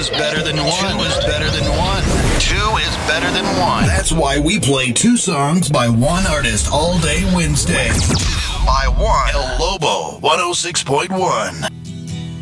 is better than one. Two is better than one. Two is better than one. That's why we play two songs by one artist all day Wednesday. By one. El Lobo 106.1.